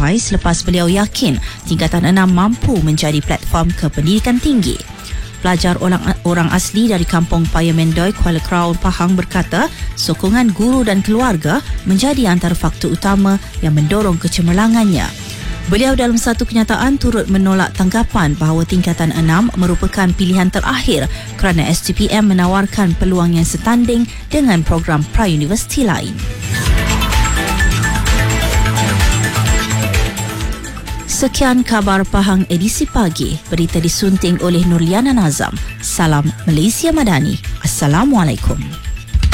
dicapai selepas beliau yakin tingkatan 6 mampu menjadi platform kependidikan tinggi. Pelajar orang asli dari kampung Paya Mendoy, Kuala Kraun, Pahang berkata sokongan guru dan keluarga menjadi antara faktor utama yang mendorong kecemerlangannya. Beliau dalam satu kenyataan turut menolak tanggapan bahawa tingkatan 6 merupakan pilihan terakhir kerana STPM menawarkan peluang yang setanding dengan program pra-universiti lain. Sekian khabar Pahang edisi pagi. Berita disunting oleh Nurliana Nazam. Salam Malaysia Madani. Assalamualaikum.